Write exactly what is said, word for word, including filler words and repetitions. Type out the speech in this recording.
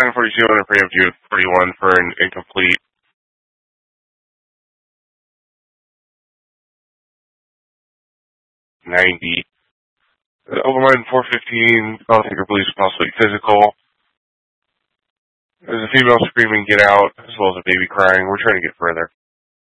ten forty-two on a preempt you at forty-one for an incomplete. ninety. Open line four fifteen, call taker police possibly physical. There's a female screaming, get out, as well as a baby crying. We're trying to get further.